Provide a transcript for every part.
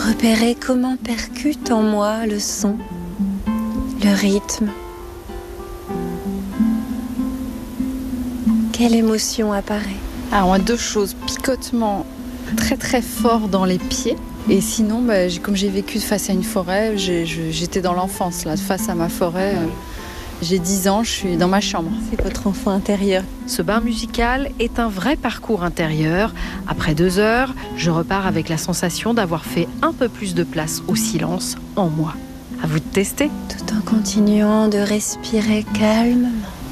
repérer comment percute en moi le son, le rythme. Quelle émotion apparaît? Alors, on a deux choses. Picotement très très fort dans les pieds. Et sinon, comme j'ai vécu face à une forêt, j'étais dans l'enfance, là, face à ma forêt. J'ai 10 ans, je suis dans ma chambre. C'est votre enfant intérieur. Ce bar musical est un vrai parcours intérieur. Après 2 heures, je repars avec la sensation d'avoir fait un peu plus de place au silence en moi. À vous de tester. Tout en continuant de respirer calmement.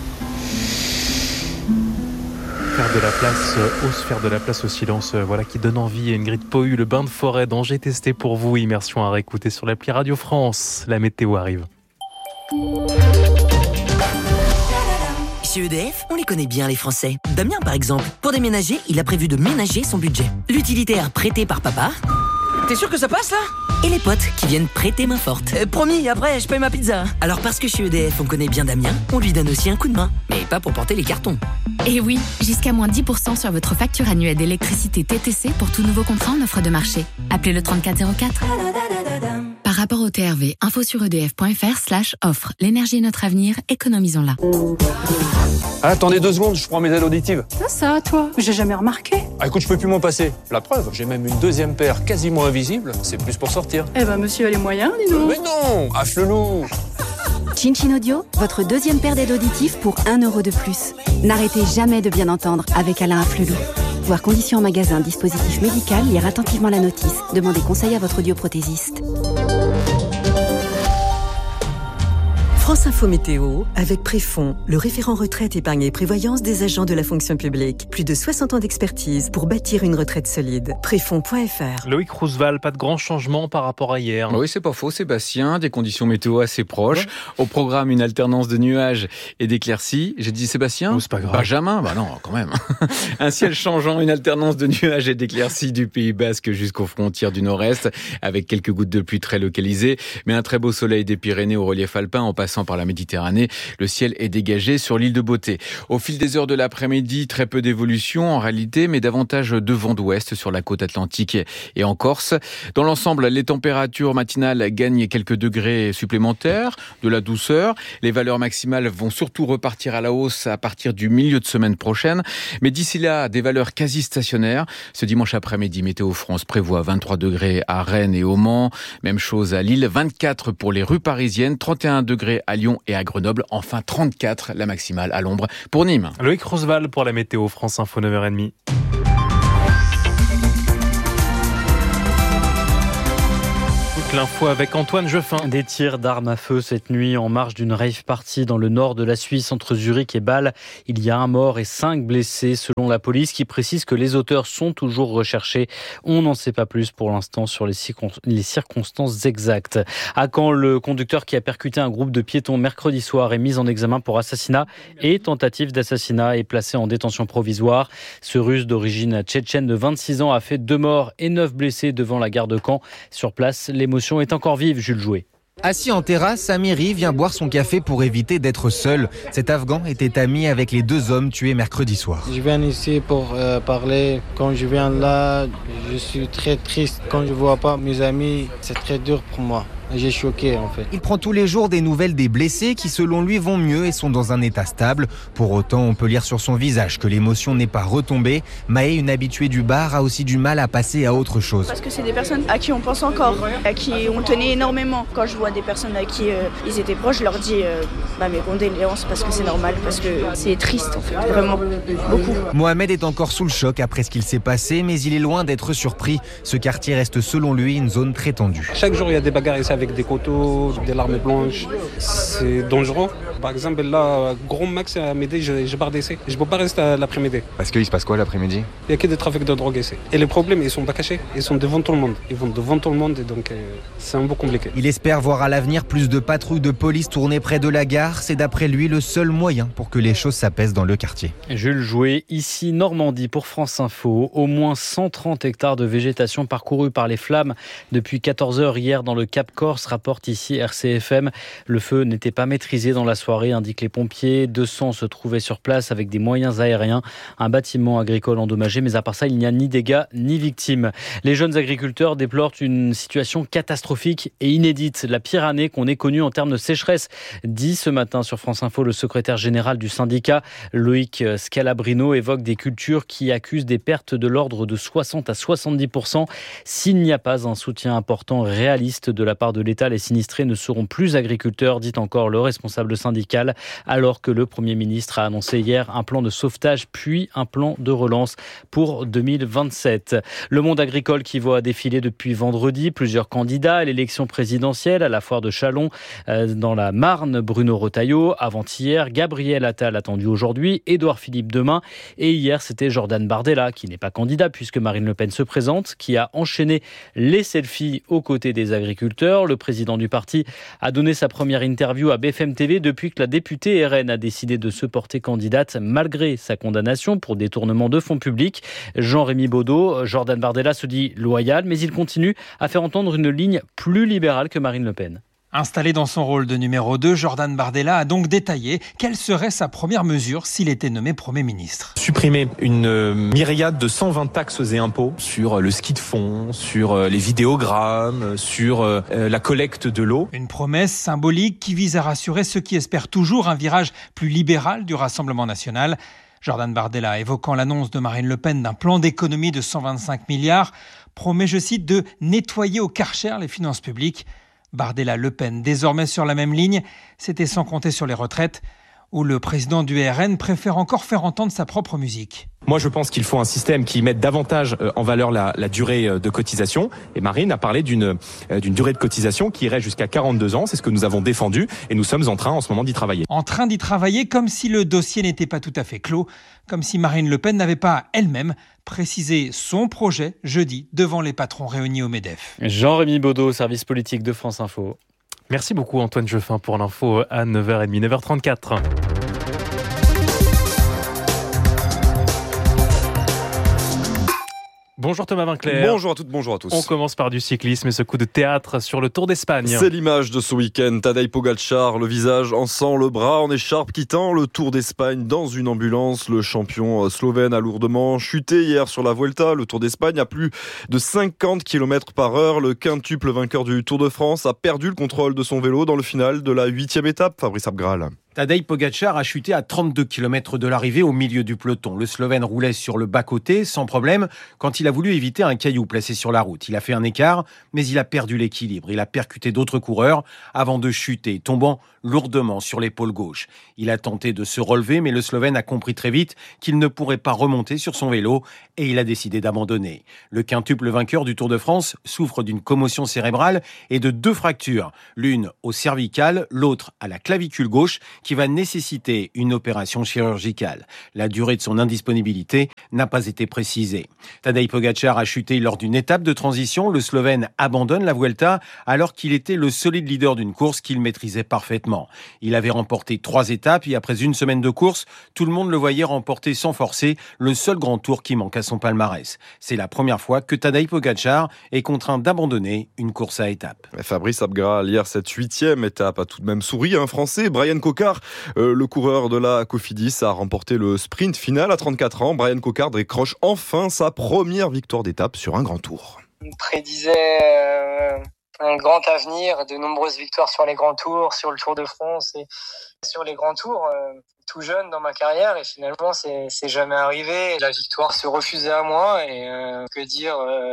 Faire de la place au silence, voilà qui donne envie. Ingrid Pohu, le bain de forêt dont j'ai testé pour vous. Immersion à réécouter sur l'appli Radio France. La météo arrive. Chez EDF, on les connaît bien les Français. Damien par exemple, pour déménager, il a prévu de ménager son budget. L'utilitaire prêté par papa. T'es sûr que ça passe là? Et les potes qui viennent prêter main forte. Promis, après je paye ma pizza. Alors parce que chez EDF on connaît bien Damien, on lui donne aussi un coup de main. Mais pas pour porter les cartons. Et oui, jusqu'à moins 10% sur votre facture annuelle d'électricité TTC pour tout nouveau contrat en offre de marché. Appelez le 3404. Par rapport au TRV, info sur edf.fr/offre. L'énergie est notre avenir, économisons-la. Attendez 2 secondes, je prends mes aides auditives. Ça, toi, j'ai jamais remarqué. Écoute, je peux plus m'en passer. La preuve, j'ai même une deuxième paire quasiment invisible. C'est plus pour sortir. Monsieur a les moyens, dis donc. Mais non, à Flelou. Chin Audio, votre deuxième paire d'aides auditives pour 1 euro de plus. N'arrêtez jamais de bien entendre avec Alain Afflelou. Voir conditions en magasin, dispositif médical, lire attentivement la notice. Demandez conseil à votre audioprothésiste. France Info Météo, avec Préfond, le référent retraite, épargne et prévoyance des agents de la fonction publique. Plus de 60 ans d'expertise pour bâtir une retraite solide. Préfond.fr. Loïc Roosevelt, pas de grand changement par rapport à hier. Oui, c'est pas faux, Sébastien. Des conditions météo assez proches. Ouais. Au programme, une alternance de nuages et d'éclaircies. J'ai dit Sébastien? Oh, c'est pas grave. Benjamin? Non, quand même. Un ciel changeant, une alternance de nuages et d'éclaircies du Pays Basque jusqu'aux frontières du Nord-Est, avec quelques gouttes de pluie très localisées. Mais un très beau soleil des Pyrénées au relief alpin en passant par la Méditerranée. Le ciel est dégagé sur l'île de Beauté. Au fil des heures de l'après-midi, très peu d'évolution en réalité, mais davantage de vent d'ouest sur la côte atlantique et en Corse. Dans l'ensemble, les températures matinales gagnent quelques degrés supplémentaires, de la douceur. Les valeurs maximales vont surtout repartir à la hausse à partir du milieu de semaine prochaine. Mais d'ici là, des valeurs quasi stationnaires. Ce dimanche après-midi, Météo France prévoit 23 degrés à Rennes et au Mans. Même chose à Lille, 24 pour les rues parisiennes, 31 degrés à Lyon et à Grenoble. Enfin, 34 la maximale à l'ombre pour Nîmes. Loïc Roosevelt pour la météo France Info 9h30. L'info avec Antoine Jeffin. Des tirs d'armes à feu cette nuit en marge d'une rave party dans le nord de la Suisse entre Zurich et Bâle. Il y a 1 mort et 5 blessés selon la police qui précise que les auteurs sont toujours recherchés. On n'en sait pas plus pour l'instant sur les circonstances exactes. À Caen, le conducteur qui a percuté un groupe de piétons mercredi soir est mis en examen pour assassinat et tentative d'assassinat et placé en détention provisoire. Ce Russe d'origine tchétchène de 26 ans a fait 2 morts et 9 blessés devant la gare de Caen. Sur place, l'émotion est encore vive, Jules Jouet. Assis en terrasse, Amiri vient boire son café pour éviter d'être seul. Cet Afghan était ami avec les 2 hommes tués mercredi soir. Je viens ici pour parler. Quand je viens là, je suis très triste. Quand je ne vois pas mes amis, c'est très dur pour moi. J'ai choqué en fait. Il prend tous les jours des nouvelles des blessés qui selon lui vont mieux et sont dans un état stable. Pour autant, on peut lire sur son visage que l'émotion n'est pas retombée. Maë, une habituée du bar, a aussi du mal à passer à autre chose. Parce que c'est des personnes à qui on pense encore, à qui on tenait énormément. Quand je vois des personnes à qui ils étaient proches, je leur dis mes condoléances parce que c'est normal, parce que c'est triste en fait, vraiment, beaucoup. Mohamed est encore sous le choc après ce qu'il s'est passé, mais il est loin d'être surpris. Ce quartier reste selon lui une zone très tendue. Chaque jour, il y a des bagarres ici avec des couteaux, des larmes blanches. C'est dangereux. Par exemple, là, gros max à midi, je pars d'ici. Je ne peux pas rester l'après-midi. Parce qu'il se passe quoi l'après-midi? Il n'y a que des trafics de drogue ici. Et les problèmes, ils ne sont pas cachés. Ils sont devant tout le monde. Ils vont devant tout le monde et donc c'est un peu compliqué. Il espère voir à l'avenir plus de patrouilles de police tournées près de la gare. C'est d'après lui le seul moyen pour que les choses s'apaisent dans le quartier. Jules Jouet, ici Normandie pour France Info. Au moins 130 hectares de végétation parcourus par les flammes depuis 14h hier dans le Cap Corse. Corse, rapporte ici RCFM. Le feu n'était pas maîtrisé dans la soirée, indiquent les pompiers. 200 se trouvaient sur place avec des moyens aériens. Un bâtiment agricole endommagé, mais à part ça, il n'y a ni dégâts ni victimes. Les jeunes agriculteurs déplorent une situation catastrophique et inédite. La pire année qu'on ait connue en termes de sécheresse, dit ce matin sur France Info le secrétaire général du syndicat. Loïc Scalabrino évoque des cultures qui accusent des pertes de l'ordre de 60 à 70%. S'il n'y a pas un soutien important réaliste de la part de l'État, les sinistrés ne seront plus agriculteurs, dit encore le responsable syndical, alors que le Premier ministre a annoncé hier un plan de sauvetage puis un plan de relance pour 2027. Le monde agricole qui voit défiler depuis vendredi plusieurs candidats à l'élection présidentielle à la foire de Châlons dans la Marne. Bruno Retailleau avant-hier, Gabriel Attal attendu aujourd'hui, Édouard Philippe demain et hier c'était Jordan Bardella qui n'est pas candidat puisque Marine Le Pen se présente, qui a enchaîné les selfies aux côtés des agriculteurs. Le président du parti a donné sa première interview à BFM TV depuis que la députée RN a décidé de se porter candidate malgré sa condamnation pour détournement de fonds publics. Jean-Rémy Baudot, Jordan Bardella se dit loyal, mais il continue à faire entendre une ligne plus libérale que Marine Le Pen. Installé dans son rôle de numéro 2, Jordan Bardella a donc détaillé quelle serait sa première mesure s'il était nommé Premier ministre. Supprimer une myriade de 120 taxes et impôts sur le ski de fond, sur les vidéogrammes, sur la collecte de l'eau. Une promesse symbolique qui vise à rassurer ceux qui espèrent toujours un virage plus libéral du Rassemblement national. Jordan Bardella, évoquant l'annonce de Marine Le Pen d'un plan d'économie de 125 milliards, promet, je cite, de nettoyer au Karcher les finances publiques. Bardella-Le Pen, désormais sur la même ligne, c'était sans compter sur les retraites, où le président du RN préfère encore faire entendre sa propre musique. Moi, je pense qu'il faut un système qui mette davantage en valeur la durée de cotisation. Et Marine a parlé d'une durée de cotisation qui irait jusqu'à 42 ans. C'est ce que nous avons défendu et nous sommes en train en ce moment d'y travailler. En train d'y travailler comme si le dossier n'était pas tout à fait clos, comme si Marine Le Pen n'avait pas elle-même précisé son projet jeudi devant les patrons réunis au MEDEF. Jean-Rémy Baudot, service politique de France Info. Merci beaucoup Antoine Jeffin pour l'info à 9h30, 9h34. Bonjour Thomas Vinclair. Bonjour à toutes, bonjour à tous. On commence par du cyclisme et ce coup de théâtre sur le Tour d'Espagne. C'est l'image de ce week-end. Tadej Pogačar, le visage en sang, le bras en écharpe, quittant le Tour d'Espagne dans une ambulance. Le champion slovène a lourdement chuté hier sur la Vuelta. Le Tour d'Espagne à plus de 50 km/h. Le quintuple vainqueur du Tour de France a perdu le contrôle de son vélo dans le final de la 8e étape. Fabrice Abgral. Tadej Pogačar a chuté à 32 km de l'arrivée au milieu du peloton. Le Slovène roulait sur le bas-côté sans problème quand il a voulu éviter un caillou placé sur la route. Il a fait un écart, mais il a perdu l'équilibre. Il a percuté d'autres coureurs avant de chuter, tombant lourdement sur l'épaule gauche. Il a tenté de se relever, mais le Slovène a compris très vite qu'il ne pourrait pas remonter sur son vélo et il a décidé d'abandonner. Le quintuple vainqueur du Tour de France souffre d'une commotion cérébrale et de 2 fractures, l'une au cervical, l'autre à la clavicule gauche, qui va nécessiter une opération chirurgicale. La durée de son indisponibilité n'a pas été précisée. Tadej Pogačar a chuté lors d'une étape de transition. Le Slovène abandonne la Vuelta alors qu'il était le solide leader d'une course qu'il maîtrisait parfaitement. Il avait remporté 3 étapes et après une semaine de course, tout le monde le voyait remporter sans forcer le seul grand tour qui manque à son palmarès. C'est la première fois que Tadej Pogačar est contraint d'abandonner une course à étapes. Fabrice Abgral, hier cette 8e étape a tout de même souri un Français, Brian Cocard. Le coureur de la Cofidis a remporté le sprint final à 34 ans. Brian Cocard décroche enfin sa première victoire d'étape sur un grand tour. On prédisait un grand avenir, de nombreuses victoires sur les grands tours, sur le Tour de France et sur les grands tours. Tout jeune dans ma carrière et finalement c'est jamais arrivé. La victoire se refusait à moi et que dire,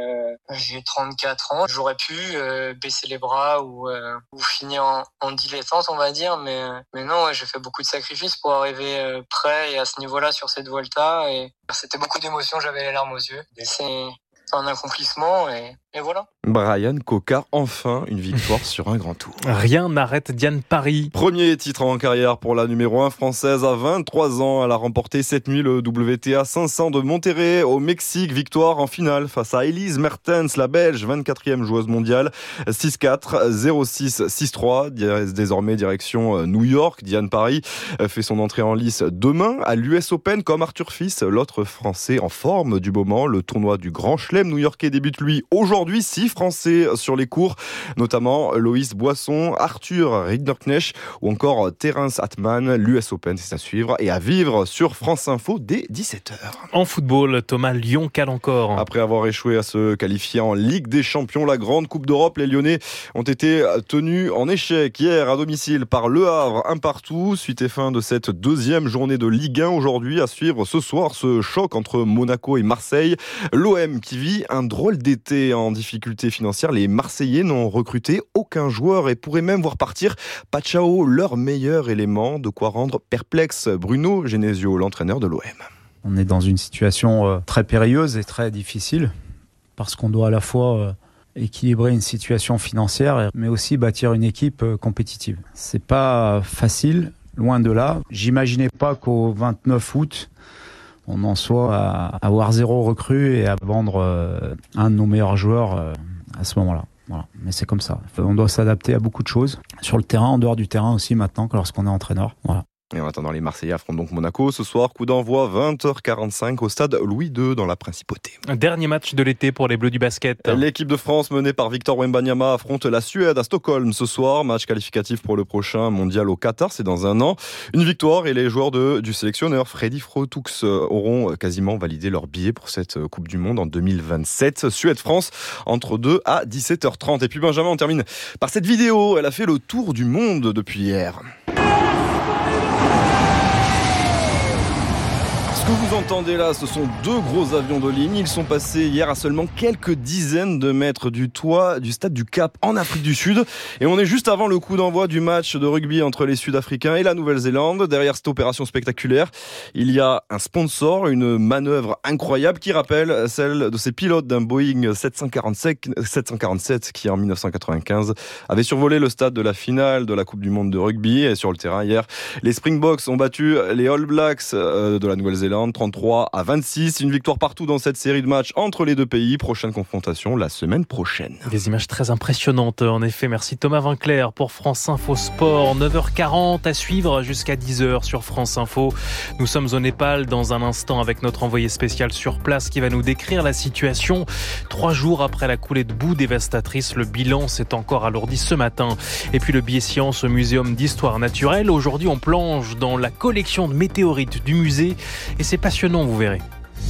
j'ai 34 ans, j'aurais pu baisser les bras ou finir en dilettante on va dire, mais non, j'ai fait beaucoup de sacrifices pour arriver prêt et à ce niveau-là sur cette Vuelta et c'était beaucoup d'émotions, j'avais les larmes aux yeux. C'est un accomplissement et voilà. Brian Cocard, enfin une victoire sur un grand tour. Rien n'arrête Diane Paris. Premier titre en carrière pour la numéro 1 française à 23 ans. Elle a remporté cette nuit le WTA 500 de Monterrey au Mexique. Victoire en finale face à Elise Mertens, la Belge, 24e joueuse mondiale. 6-4, 0-6, 6-3. Désormais direction New York. Diane Paris fait son entrée en lice demain à l'US Open comme Arthur Fils, l'autre Français en forme du moment. Le tournoi du Grand Chelem new-yorkais débute lui aujourd'hui Aujourd'hui, 6 Français sur les cours, notamment Loïs Boisson, Arthur Ridderknecht ou encore Terence Atman. L'US Open, c'est à suivre et à vivre sur France Info dès 17h. En football, Thomas, Lyon cale encore. Après avoir échoué à se qualifier en Ligue des Champions, la grande Coupe d'Europe, les Lyonnais ont été tenus en échec hier à domicile par Le Havre, 1-1, suite et fin de cette deuxième journée de Ligue 1. Aujourd'hui, à suivre ce soir, ce choc entre Monaco et Marseille. L'OM qui vit un drôle d'été en difficulté financière. Les Marseillais n'ont recruté aucun joueur et pourraient même voir partir Pachao, leur meilleur élément, de quoi rendre perplexe Bruno Genesio, l'entraîneur de l'OM. On est dans une situation très périlleuse et très difficile parce qu'on doit à la fois équilibrer une situation financière mais aussi bâtir une équipe compétitive. C'est pas facile, loin de là. J'imaginais pas qu'au 29 août, on en soit à avoir 0 recrue et à vendre un de nos meilleurs joueurs à ce moment-là. Voilà. Mais c'est comme ça. On doit s'adapter à beaucoup de choses. Sur le terrain, en dehors du terrain aussi maintenant, lorsqu'on est entraîneur. Voilà. Et en attendant, les Marseillais affrontent donc Monaco ce soir. Coup d'envoi 20h45 au stade Louis II dans la Principauté. Un dernier match de l'été pour les Bleus du basket. L'équipe de France menée par Victor Wembanyama affronte la Suède à Stockholm ce soir. Match qualificatif pour le prochain mondial au Qatar, c'est dans un an. Une victoire et les joueurs du sélectionneur Freddy Frotoux auront quasiment validé leur billet pour cette Coupe du Monde en 2027. Suède-France entre 2 à 17h30. Et puis Benjamin, on termine par cette vidéo. Elle a fait le tour du monde depuis hier. Ce que vous entendez là, ce sont 2 gros avions de ligne. Ils sont passés hier à seulement quelques dizaines de mètres du toit du stade du Cap en Afrique du Sud. Et on est juste avant le coup d'envoi du match de rugby entre les Sud-Africains et la Nouvelle-Zélande. Derrière cette opération spectaculaire, il y a un sponsor, une manœuvre incroyable qui rappelle celle de ces pilotes d'un Boeing 747 qui en 1995 avait survolé le stade de la finale de la Coupe du Monde de rugby. Et sur le terrain hier, les Springboks ont battu les All Blacks de la Nouvelle-Zélande 33 à 26. Une victoire partout dans cette série de matchs entre les deux pays. Prochaine confrontation la semaine prochaine. Des images très impressionnantes en effet. Merci Thomas Vinclair pour France Info Sport. 9h40 à suivre jusqu'à 10h sur France Info. Nous sommes au Népal dans un instant avec notre envoyé spécial sur place qui va nous décrire la situation. 3 jours après la coulée de boue dévastatrice, le bilan s'est encore alourdi ce matin. Et puis le billet science au Muséum d'Histoire Naturelle. Aujourd'hui, on plonge dans la collection de météorites du musée. Et c'est passionnant, vous verrez.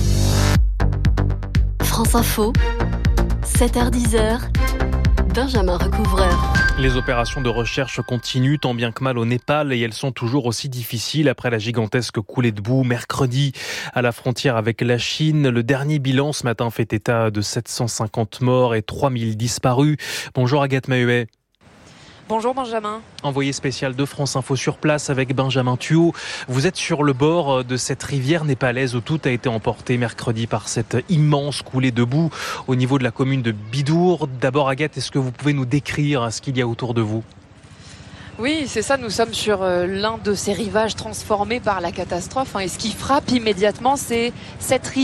France Info, 7h-10h, Benjamin Recouvreur. Les opérations de recherche continuent tant bien que mal au Népal et elles sont toujours aussi difficiles après la gigantesque coulée de boue mercredi à la frontière avec la Chine. Le dernier bilan ce matin fait état de 750 morts et 3000 disparus. Bonjour Agathe Mahuet. Bonjour Benjamin. Envoyé spécial de France Info sur place avec Benjamin Thuot. Vous êtes sur le bord de cette rivière népalaise où tout a été emporté mercredi par cette immense coulée de boue au niveau de la commune de Bidour. D'abord Agathe, est-ce que vous pouvez nous décrire ce qu'il y a autour de vous ? Oui, c'est ça, nous sommes sur l'un de ces rivages transformés par la catastrophe. Et ce qui frappe immédiatement, c'est cette rivière